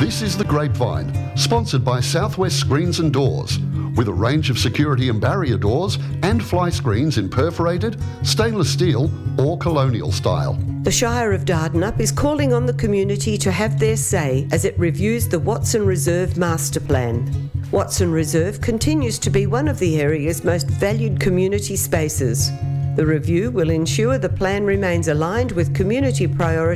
This is The Grapevine, sponsored by Southwest Screens and Doors, with a range of security and barrier doors and fly screens in perforated, stainless steel or colonial style. The Shire of Dardanup is calling on the community to have their say as it reviews the Watson Reserve Master Plan. Watson Reserve continues to be one of the area's most valued community spaces. The review will ensure the plan remains aligned with community priorities